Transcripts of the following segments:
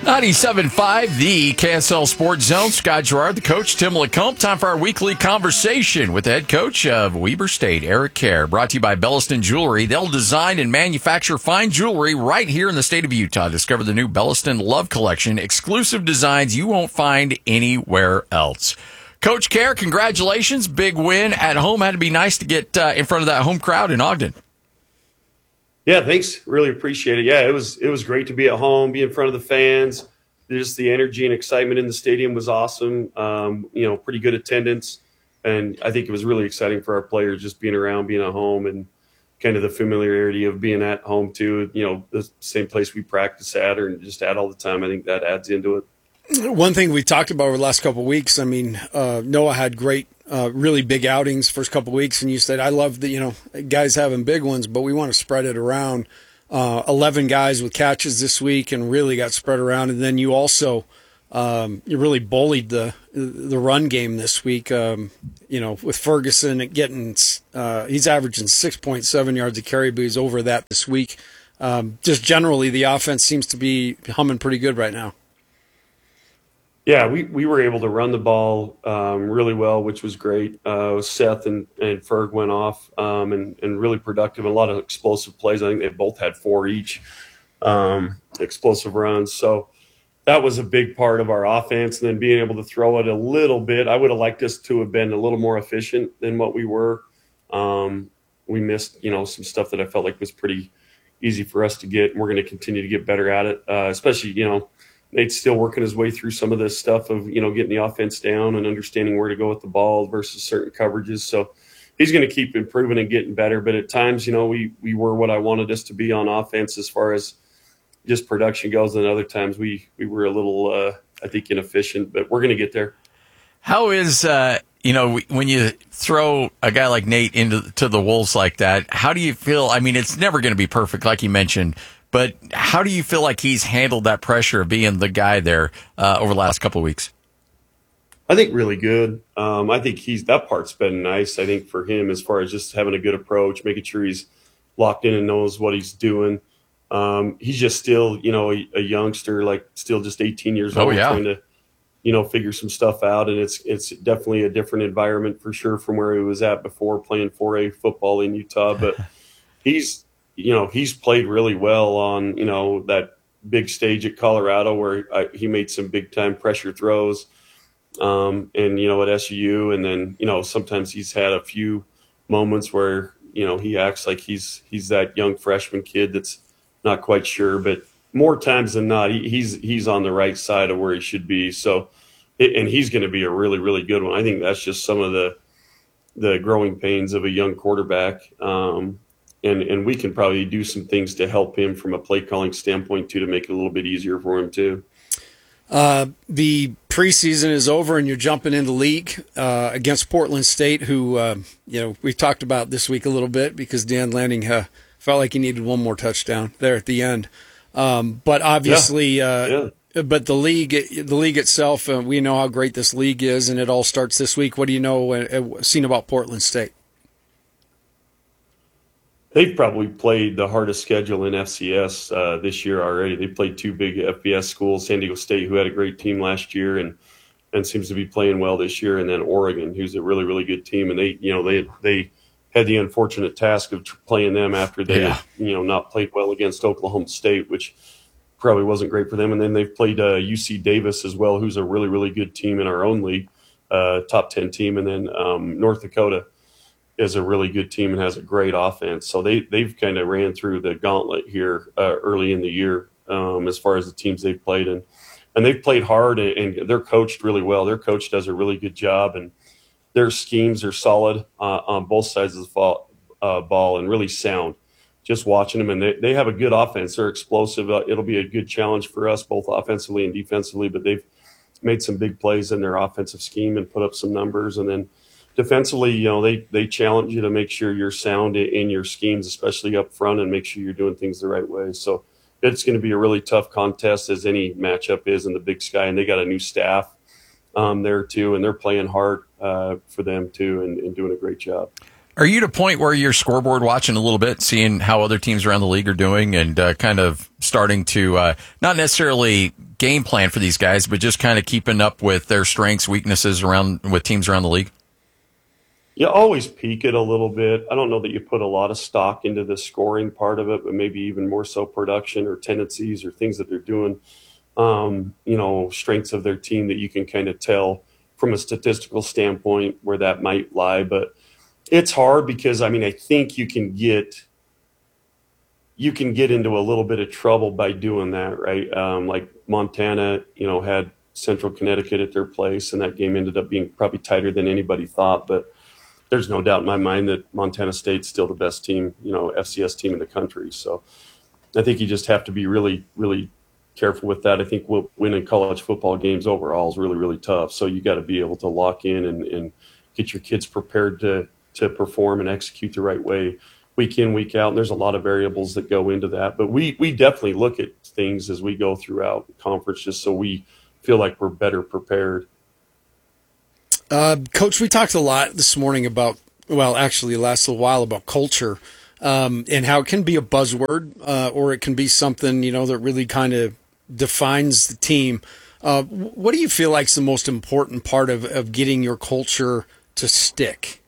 97.5, the KSL Sports Zone. Scott Gerard, the coach, Tim LeComte. Time for our weekly conversation with the head coach of Weber State, Eric Kerr. Brought to you by Belliston Jewelry. They'll design and manufacture fine jewelry right here in the state of Utah. Discover the new Belliston Love Collection. Exclusive designs you won't find anywhere else. Coach Kerr, congratulations. Big win at home. Had to be nice to get in front of that home crowd in Ogden. Yeah, thanks. Really appreciate it. Yeah, it was great to be at home, be in front of the fans. Just the energy and excitement in the stadium was awesome. Pretty good attendance, and I think it was really exciting for our players just being around, being at home, and kind of the familiarity of being at home too. The same place we practice at or just at all the time. I think that adds into it. One thing we talked about over the last couple of weeks, Noah had great, really big outings first couple of weeks, and you said, I love the, guys having big ones, but we want to spread it around. 11 guys with catches this week and really got spread around. And then you also, you really bullied the run game this week, with Ferguson getting, he's averaging 6.7 yards a carry, but he's over that this week. Just generally, the offense seems to be humming pretty good right now. Yeah, we were able to run the ball really well, which was great. Seth and Ferg went off and really productive. A lot of explosive plays. I think they both had 4 each explosive runs. So that was a big part of our offense. And then being able to throw it a little bit. I would have liked us to have been a little more efficient than what we were. We missed, some stuff that I felt like was pretty easy for us to get. And we're going to continue to get better at it, especially, Nate's still working his way through some of this stuff of, getting the offense down and understanding where to go with the ball versus certain coverages. So he's going to keep improving and getting better. But at times, we were what I wanted us to be on offense as far as just production goes. And other times we were a little, I think, inefficient, but we're going to get there. How is, when you throw a guy like Nate into the Wolves like that, how do you feel? It's never going to be perfect, like you mentioned. But how do you feel like he's handled that pressure of being the guy there over the last couple of weeks? I think really good. I think that part's been nice, I think, for him as far as just having a good approach, making sure he's locked in and knows what he's doing. He's just still, a youngster, like still just 18 years old, trying to, figure some stuff out. And it's definitely a different environment for sure from where he was at before playing 4A football in Utah. But he's played really well on, that big stage at Colorado where he made some big time pressure throws. And, at SU. And then, sometimes he's had a few moments where, he acts like he's that young freshman kid that's not quite sure, but more times than not, he's on the right side of where he should be. So, and he's going to be a really, really good one. I think that's just some of the growing pains of a young quarterback. And we can probably do some things to help him from a play calling standpoint too, to make it a little bit easier for him too. The preseason is over and you're jumping into league against Portland State, who we talked about this week a little bit because Dan Lanning felt like he needed one more touchdown there at the end. But obviously, but the league itself, we know how great this league is, and it all starts this week. What do you know seen about Portland State? They've probably played the hardest schedule in FCS this year already. They played 2 big FBS schools, San Diego State, who had a great team last year and seems to be playing well this year, and then Oregon, who's a really, really good team. And they had the unfortunate task of playing them after they not played well against Oklahoma State, which probably wasn't great for them. And then they've played UC Davis as well, who's a really, really good team in our own league, top 10 team. And then North Dakota is a really good team and has a great offense. So they've kind of ran through the gauntlet here early in the year as far as the teams they've played. And they've played hard and they're coached really well. Their coach does a really good job, and their schemes are solid on both sides of the ball and really sound. Just watching them, and they have a good offense. They're explosive. It'll be a good challenge for us both offensively and defensively, but they've made some big plays in their offensive scheme and put up some numbers. And then defensively, they challenge you to make sure you're sound in your schemes, especially up front, and make sure you're doing things the right way. So it's going to be a really tough contest, as any matchup is in the Big Sky. And they got a new staff there too, and they're playing hard for them too and doing a great job. Are you at a point where you're scoreboard watching a little bit, seeing how other teams around the league are doing, and kind of starting to not necessarily game plan for these guys, but just kind of keeping up with their strengths, weaknesses with teams around the league? You always peek it a little bit. I don't know that you put a lot of stock into the scoring part of it, but maybe even more so production or tendencies or things that they're doing, strengths of their team that you can kind of tell from a statistical standpoint where that might lie. But it's hard because, I think you can get into a little bit of trouble by doing that, right? Like Montana, had Central Connecticut at their place, and that game ended up being probably tighter than anybody thought. But there's no doubt in my mind that Montana State's still the best team, FCS team in the country. So I think you just have to be really, really careful with that. I think winning college football games overall is really, really tough. So you got to be able to lock in and get your kids prepared to perform and execute the right way week in, week out. And there's a lot of variables that go into that. But we definitely look at things as we go throughout the conference just so we feel like we're better prepared. Coach, we talked a lot this morning about, actually last little while, about culture and how it can be a buzzword or it can be something, that really kind of defines the team. What do you feel like is the most important part of getting your culture to stick?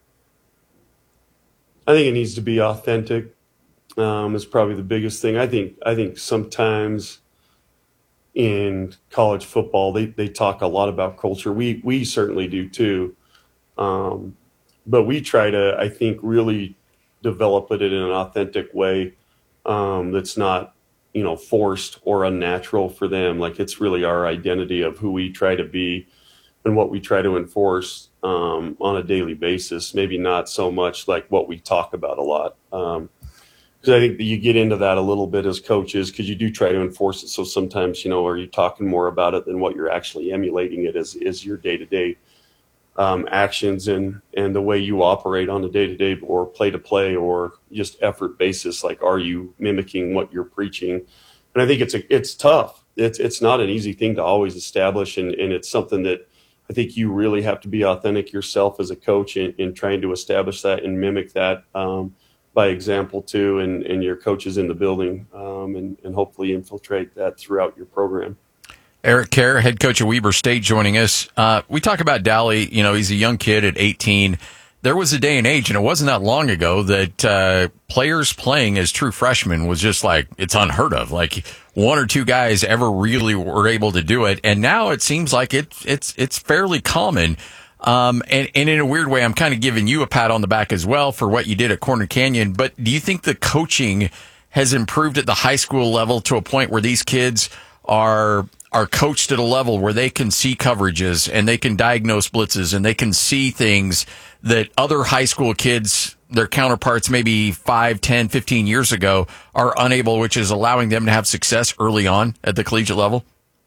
I think it needs to be authentic. Is probably the biggest thing. I think sometimes in college football, they talk a lot about culture. We certainly do too. But we try to, I think, really develop it in an authentic way that's not, forced or unnatural for them. Like it's really our identity of who we try to be and what we try to enforce on a daily basis. Maybe not so much like what we talk about a lot. Because I think that you get into that a little bit as coaches because you do try to enforce it. So sometimes, are you talking more about it than what you're actually emulating it as your day-to-day actions and the way you operate on a day-to-day or play-to-play or just effort basis. Like, are you mimicking what you're preaching? And I think it's tough. It's not an easy thing to always establish. And it's something that I think you really have to be authentic yourself as a coach in trying to establish that and mimic that by example too, and your coaches in the building, and hopefully infiltrate that throughout your program. Eric Kerr, head coach of Weber State, joining us. We talk about Dally. He's a young kid at 18. There was a day and age, and it wasn't that long ago, that players playing as true freshmen was just like, it's unheard of. Like one or two guys ever really were able to do it, and now it seems like it's fairly common. And in a weird way, I'm kind of giving you a pat on the back as well for what you did at Corner Canyon. But do you think the coaching has improved at the high school level to a point where these kids are coached at a level where they can see coverages and they can diagnose blitzes and they can see things that other high school kids, their counterparts maybe 5, 10, 15 years ago, are unable, which is allowing them to have success early on at the collegiate level?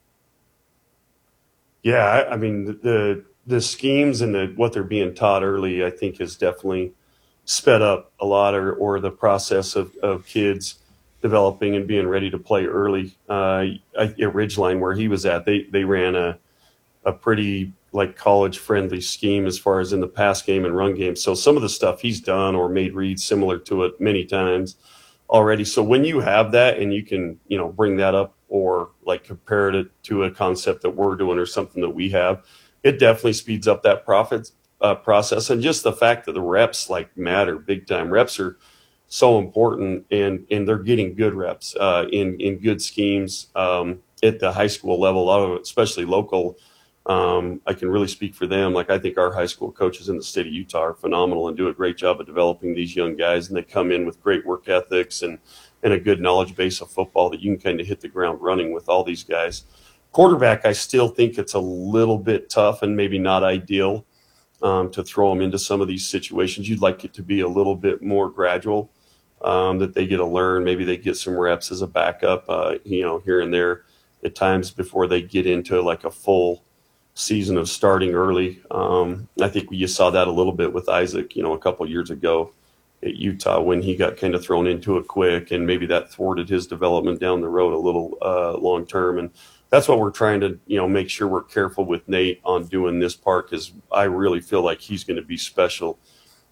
Yeah, the schemes and what they're being taught early, I think, has definitely sped up a lot, or the process of kids developing and being ready to play early. At Ridgeline, where he was at, they ran a pretty like college friendly scheme as far as in the pass game and run game. So some of the stuff he's done or made reads similar to it many times already. So when you have that and you can, bring that up or like compare it to a concept that we're doing or something that we have, it definitely speeds up that process. And just the fact that the reps matter big time. Reps are so important, and they're getting good reps in good schemes at the high school level. A lot of it, especially local, I can really speak for them. I think our high school coaches in the state of Utah are phenomenal and do a great job of developing these young guys. And they come in with great work ethics and a good knowledge base of football that you can kind of hit the ground running with all these guys. Quarterback, I still think it's a little bit tough and maybe not ideal to throw them into some of these situations. You'd like it to be a little bit more gradual, that they get to learn. Maybe they get some reps as a backup, here and there at times before they get into a full season of starting early. I think you saw that a little bit with Isaac, a couple of years ago at Utah when he got kind of thrown into it quick, and maybe that thwarted his development down the road a little long term. And that's what we're trying to, make sure we're careful with Nate on doing this part, because I really feel like he's going to be special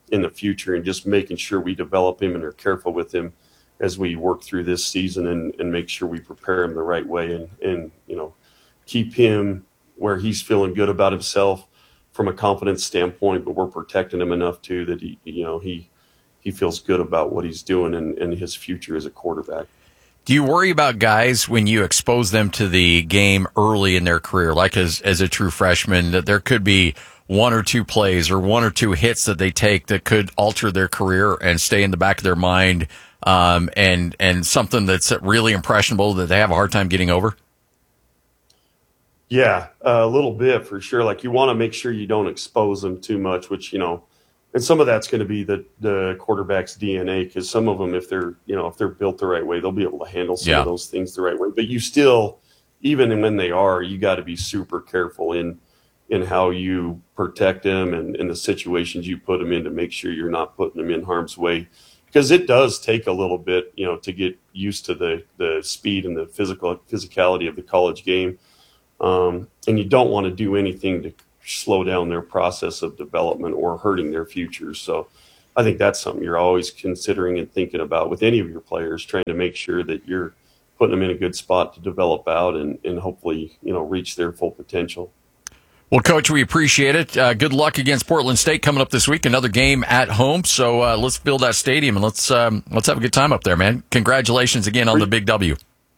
in the future, and just making sure we develop him and are careful with him as we work through this season, and make sure we prepare him the right way, and keep him where he's feeling good about himself from a confidence standpoint, but we're protecting him enough too that he feels good about what he's doing and his future as a quarterback. Do you worry about guys when you expose them to the game early in their career, like as a true freshman, that there could be one or two plays or one or two hits that they take that could alter their career and stay in the back of their mind, and something that's really impressionable that they have a hard time getting over? Yeah, a little bit for sure. Like, you want to make sure you don't expose them too much, which, and some of that's going to be the quarterback's DNA, because some of them, if they're built the right way, they'll be able to handle some of those things the right way. But you still, even when they are, you got to be super careful in how you protect them and the situations you put them in, to make sure you're not putting them in harm's way. Because it does take a little bit, to get used to the speed and the physicality of the college game. And you don't want to do anything to slow down their process of development or hurting their future. So I think that's something you're always considering and thinking about with any of your players, trying to make sure that you're putting them in a good spot to develop out and hopefully, reach their full potential. Well, Coach, we appreciate it. Good luck against Portland State coming up this week. Another game at home. So let's build that stadium and let's have a good time up there, man. Congratulations again on the big W.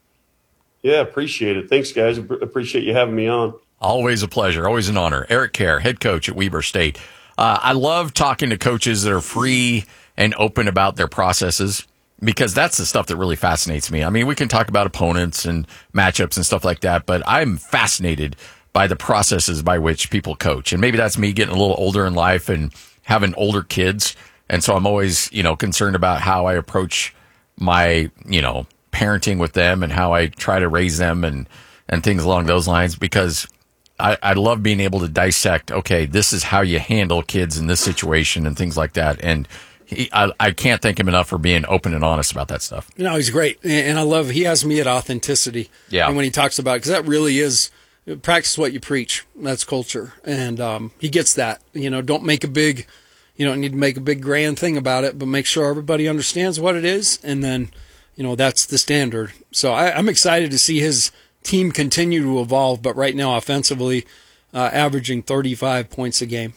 Yeah, appreciate it. Thanks, guys. Appreciate you having me on. Always a pleasure. Always an honor. Eric Kerr, head coach at Weber State. I love talking to coaches that are free and open about their processes, because that's the stuff that really fascinates me. I mean, we can talk about opponents and matchups and stuff like that, but I'm fascinated by the processes by which people coach. And maybe that's me getting a little older in life and having older kids. And so I'm always, concerned about how I approach my, parenting with them and how I try to raise them and things along those lines, because I love being able to dissect, okay, this is how you handle kids in this situation and things like that. And I can't thank him enough for being open and honest about that stuff. He's great. And I love, he has me at authenticity. Yeah. And when he talks about it, because that really is, practice what you preach. That's culture. And he gets that. Don't make you don't need to make a big grand thing about it, but make sure everybody understands what it is. And then, that's the standard. So I'm excited to see his team continue to evolve, but right now offensively, averaging 35 points a game.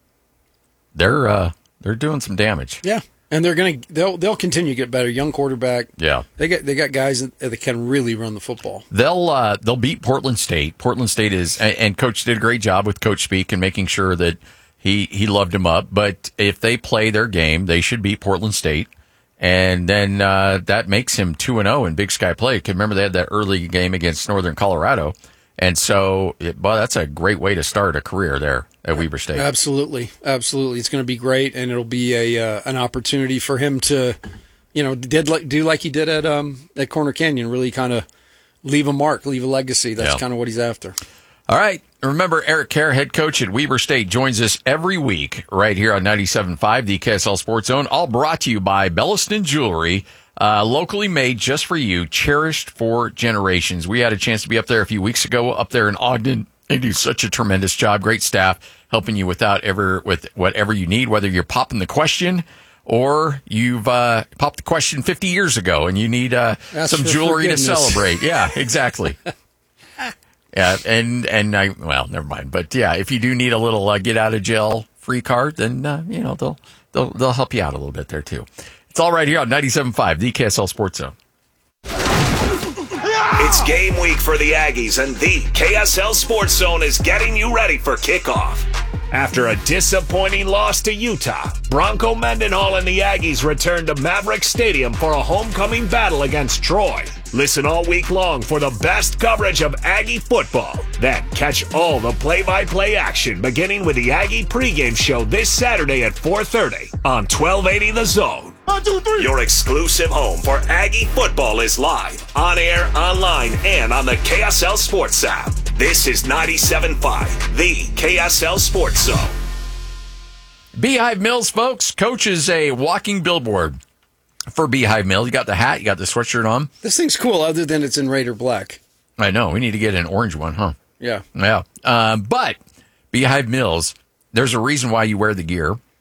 They're doing some damage. Yeah. And they'll continue to get better. Young quarterback. Yeah. They got guys that can really run the football. They'll beat Portland State. Portland State and Coach did a great job with Coach Speak and making sure that he loved him up. But if they play their game, they should beat Portland State. And then that makes him 2-0 in Big Sky play. Because remember, they had that early game against Northern Colorado. And so, that's a great way to start a career there at Weber State. Absolutely. Absolutely. It's going to be great, and it'll be an opportunity for him to, do like he did at Corner Canyon, really kind of leave a mark, leave a legacy. That's kind of what he's after. All right. Remember, Eric Kerr, head coach at Weber State, joins us every week right here on 97.5, the KSL Sports Zone, all brought to you by Belliston Jewelry, locally made just for you, cherished for generations. We had a chance to be up there a few weeks ago, up there in Ogden. They do such a tremendous job. Great staff helping you with whatever you need, whether you're popping the question or you've popped the question 50 years ago and you need some jewelry to celebrate. Yeah, exactly. Yeah, and never mind. But yeah, if you do need a little get out of jail free card, then they'll help you out a little bit there too. It's all right here on 97.5, the KSL Sports Zone. It's game week for the Aggies, and the KSL Sports Zone is getting you ready for kickoff. After a disappointing loss to Utah, Bronco Mendenhall and the Aggies return to Maverick Stadium for a homecoming battle against Troy. Listen all week long for the best coverage of Aggie football. Then catch all the play-by-play action beginning with the Aggie pregame show this Saturday at 4:30 on 1280 The Zone. 1, 2, 3. Your exclusive home for Aggie football is live, on air, online, and on the KSL Sports app. This is 97.5, the KSL Sports Zone. Beehive Mills, folks. Coach is a walking billboard for Beehive Mills. You got the hat, you got the sweatshirt on. This thing's cool, other than it's in Raider black. I know. We need to get an orange one, huh? Yeah. Yeah. But Beehive Mills, there's a reason why you wear the gear.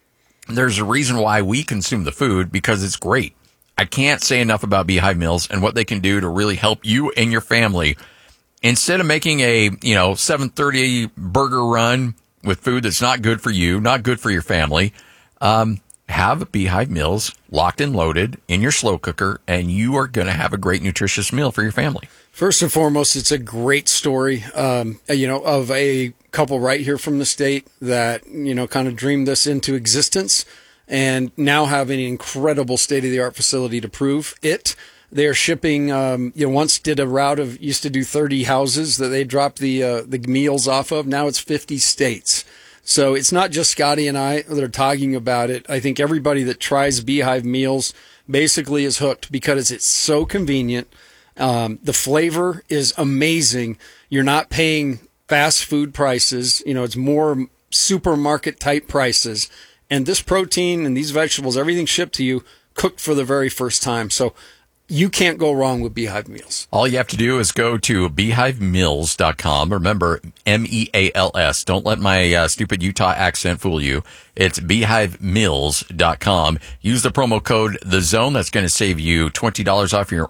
there's a reason why we consume the food, because it's great. I can't say enough about Beehive Meals and what they can do to really help you and your family. Instead of making a, 7:30 burger run with food that's not good for you, not good for your family, have Beehive Meals locked and loaded in your slow cooker, and you are going to have a great, nutritious meal for your family. First and foremost, it's a great story, of a couple right here from the state that, kind of dreamed this into existence and now have an incredible state-of-the-art facility to prove it. They're shipping, once did a route of, used to do 30 houses that they dropped the meals off of. Now it's 50 states. So it's not just Scotty and I that are talking about it. I think everybody that tries Beehive Meals basically is hooked because it's so convenient. The flavor is amazing. You're not paying fast food prices. It's more supermarket type prices. And this protein and these vegetables, everything shipped to you, cooked for the very first time. So you can't go wrong with Beehive Meals. All you have to do is go to beehivemeals.com. Remember, MEALS. Don't let my stupid Utah accent fool you. It's beehivemeals.com. Use the promo code THEZONE. That's going to save you $20 off your